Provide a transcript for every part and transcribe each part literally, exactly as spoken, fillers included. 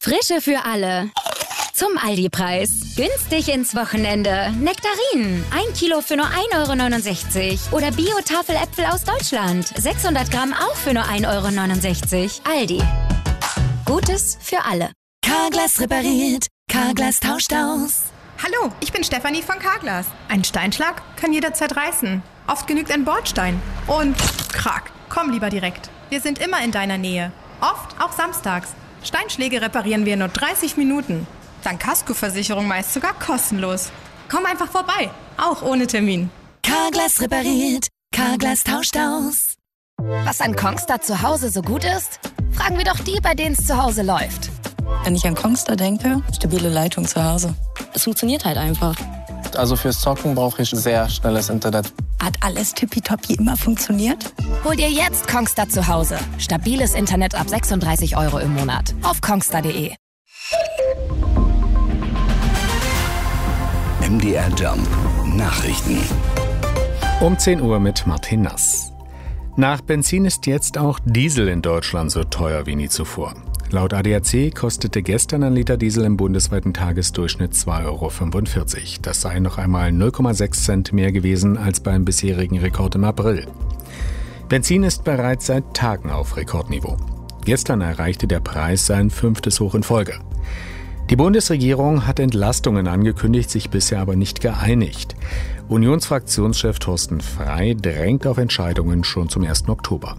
Frische für alle. Zum Aldi-Preis. Günstig ins Wochenende. Nektarinen. Ein Kilo für nur ein Euro neunundsechzig. Oder Bio-Tafeläpfel aus Deutschland. sechshundert Gramm auch für nur ein Euro neunundsechzig. Aldi. Gutes für alle. Carglass repariert. Carglass tauscht aus. Hallo, ich bin Stefanie von Carglass. Ein Steinschlag kann jederzeit reißen. Oft genügt ein Bordstein. Und krack, komm lieber direkt. Wir sind immer in deiner Nähe. Oft auch samstags. Steinschläge reparieren wir in nur dreißig Minuten. Dank Kaskoversicherung meist sogar kostenlos. Komm einfach vorbei, auch ohne Termin. Carglass repariert. Carglass tauscht aus. Was an Kongstar zu Hause so gut ist? Fragen wir doch die, bei denen es zu Hause läuft. Wenn ich an Kongstar denke, stabile Leitung zu Hause. Es funktioniert halt einfach. Also fürs Zocken brauche ich sehr schnelles Internet. Hat alles tippitoppi immer funktioniert? Hol dir jetzt Kongstar zu Hause. Stabiles Internet ab sechsunddreißig Euro im Monat. Auf kongstar punkt de. M D R Jump Nachrichten. Um zehn Uhr mit Martin Nass. Nach Benzin ist jetzt auch Diesel in Deutschland so teuer wie nie zuvor. Laut A D A C kostete gestern ein Liter Diesel im bundesweiten Tagesdurchschnitt zwei Euro fünfundvierzig. Das sei noch einmal null Komma sechs Cent mehr gewesen als beim bisherigen Rekord im April. Benzin ist bereits seit Tagen auf Rekordniveau. Gestern erreichte der Preis sein fünftes Hoch in Folge. Die Bundesregierung hat Entlastungen angekündigt, sich bisher aber nicht geeinigt. Unionsfraktionschef Thorsten Frey drängt auf Entscheidungen schon zum ersten Oktober.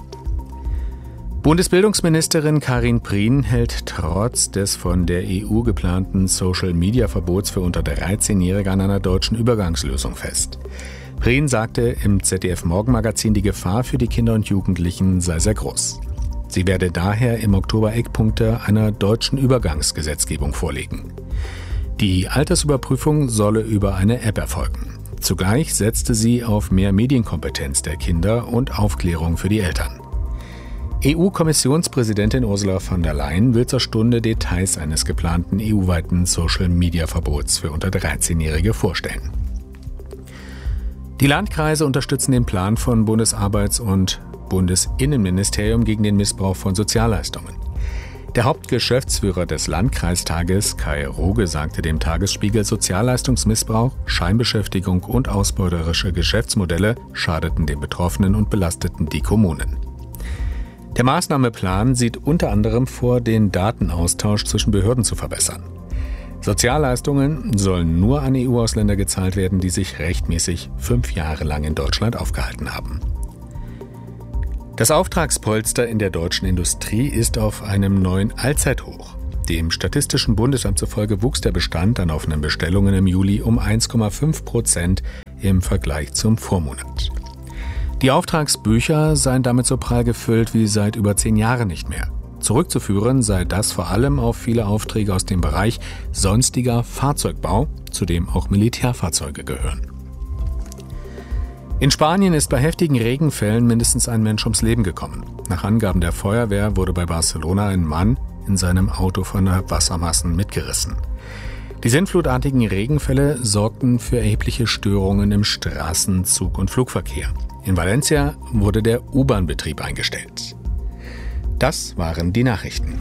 Bundesbildungsministerin Karin Prien hält trotz des von der E U geplanten Social-Media-Verbots für unter dreizehnjährige an einer deutschen Übergangslösung fest. Prien sagte im Z D F-Morgenmagazin, die Gefahr für die Kinder und Jugendlichen sei sehr groß. Sie werde daher im Oktober Eckpunkte einer deutschen Übergangsgesetzgebung vorlegen. Die Altersüberprüfung solle über eine App erfolgen. Zugleich setzte sie auf mehr Medienkompetenz der Kinder und Aufklärung für die Eltern. E U-Kommissionspräsidentin Ursula von der Leyen will zur Stunde Details eines geplanten E U-weiten Social-Media-Verbots für unter dreizehnjährige vorstellen. Die Landkreise unterstützen den Plan von Bundesarbeits- und Bundesinnenministerium gegen den Missbrauch von Sozialleistungen. Der Hauptgeschäftsführer des Landkreistages, Kai Roge, sagte dem Tagesspiegel, Sozialleistungsmissbrauch, Scheinbeschäftigung und ausbeuterische Geschäftsmodelle schadeten den Betroffenen und belasteten die Kommunen. Der Maßnahmeplan sieht unter anderem vor, den Datenaustausch zwischen Behörden zu verbessern. Sozialleistungen sollen nur an E U-Ausländer gezahlt werden, die sich rechtmäßig fünf Jahre lang in Deutschland aufgehalten haben. Das Auftragspolster in der deutschen Industrie ist auf einem neuen Allzeithoch. Dem Statistischen Bundesamt zufolge wuchs der Bestand an offenen Bestellungen im Juli um eins Komma fünf Prozent im Vergleich zum Vormonat. Die Auftragsbücher seien damit so prall gefüllt wie seit über zehn Jahren nicht mehr. Zurückzuführen sei das vor allem auf viele Aufträge aus dem Bereich sonstiger Fahrzeugbau, zu dem auch Militärfahrzeuge gehören. In Spanien ist bei heftigen Regenfällen mindestens ein Mensch ums Leben gekommen. Nach Angaben der Feuerwehr wurde bei Barcelona ein Mann in seinem Auto von der Wassermassen mitgerissen. Die sintflutartigen Regenfälle sorgten für erhebliche Störungen im Straßen-, Zug- und Flugverkehr. In Valencia wurde der U-Bahn-Betrieb eingestellt. Das waren die Nachrichten.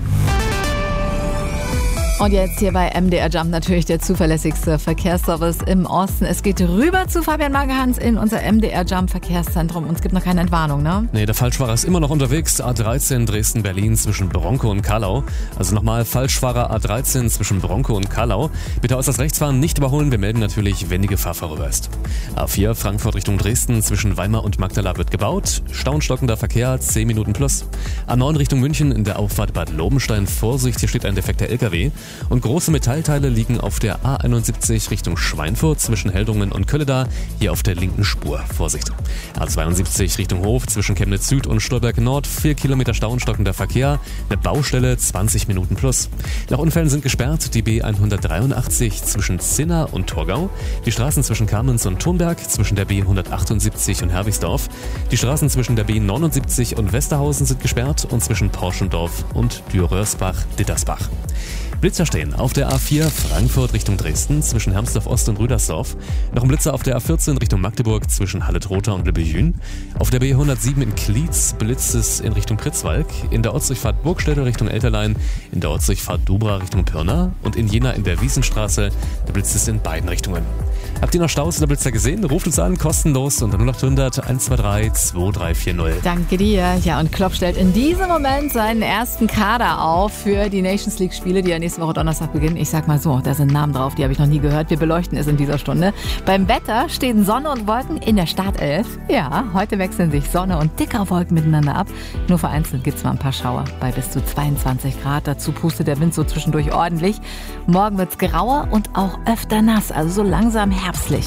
Und jetzt hier bei M D R Jump natürlich der zuverlässigste Verkehrsservice im Osten. Es geht rüber zu Fabian Magehans in unser M D R Jump Verkehrszentrum und es gibt noch keine Entwarnung, ne? Nee, der Falschfahrer ist immer noch unterwegs. A dreizehn Dresden-Berlin zwischen Bronkow und Kallau. Also nochmal Falschfahrer A dreizehn zwischen Bronkow und Kallau. Bitte aus das Rechtsfahren nicht überholen. Wir melden natürlich, wenn die Gefahr vorüber ist. A vier Frankfurt Richtung Dresden zwischen Weimar und Magdala wird gebaut. Stauenstockender Verkehr, zehn Minuten plus. A neun Richtung München in der Auffahrt Bad Lobenstein. Vorsicht, hier steht ein defekter L K W. Und große Metallteile liegen auf der A einundsiebzig Richtung Schweinfurt zwischen Heldungen und Kölleda, hier auf der linken Spur. Vorsicht. A zweiundsiebzig Richtung Hof zwischen Chemnitz Süd und Stolberg Nord, vier Kilometer stauenstockender Verkehr, eine Baustelle, zwanzig Minuten plus. Nach Unfällen sind gesperrt die B hundertdreiundachtzig zwischen Zinna und Torgau, die Straßen zwischen Kamenz und Thunberg, zwischen der B hundertachtundsiebzig und Herwigsdorf, die Straßen zwischen der B neunundsiebzig und Westerhausen sind gesperrt und zwischen Porschendorf und Dürrörsbach-Dittersbach. Blitz Blitzer stehen. Auf der A vier Frankfurt Richtung Dresden zwischen Hermsdorf Ost und Rüdersdorf. Noch ein Blitzer auf der A vierzehn Richtung Magdeburg zwischen Halle-Trotha und Lübbejün. Auf der B hundertsieben in Klietz blitzt es in Richtung Pritzwalk. In der Ortsdurchfahrt Burgstädte Richtung Elterlein. In der Ortsdurchfahrt Dubra Richtung Pirna. Und in Jena in der Wiesenstraße. Da blitzt es in beiden Richtungen. Habt ihr noch Staus oder Blitzer gesehen? Ruft uns an, kostenlos unter null acht hundert eins zwei drei zwei drei vier null. Danke dir. Ja, und Klopp stellt in diesem Moment seinen ersten Kader auf für die Nations League Spiele, die ja nächste Woche Donnerstag beginnen. Ich sag mal so, da sind Namen drauf, die habe ich noch nie gehört. Wir beleuchten es in dieser Stunde. Beim Wetter stehen Sonne und Wolken in der Startelf. Ja, heute wechseln sich Sonne und dicker Wolken miteinander ab. Nur vereinzelt gibt es mal ein paar Schauer bei bis zu zweiundzwanzig Grad. Dazu pustet der Wind so zwischendurch ordentlich. Morgen wird es grauer und auch öfter nass, also so langsam herbstlich.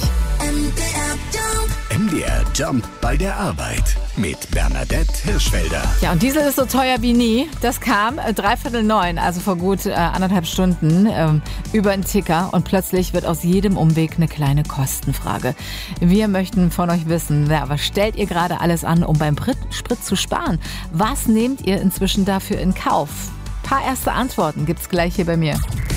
M D R Jump bei der Arbeit mit Bernadette Hirschfelder. Ja, und Diesel ist so teuer wie nie. Das kam äh, dreiviertel neun, also vor gut äh, anderthalb Stunden, ähm, über einen Ticker. Und plötzlich wird aus jedem Umweg eine kleine Kostenfrage. Wir möchten von euch wissen, ja, was stellt ihr gerade alles an, um beim Sprit, Sprit zu sparen? Was nehmt ihr inzwischen dafür in Kauf? Ein paar erste Antworten gibt's gleich hier bei mir.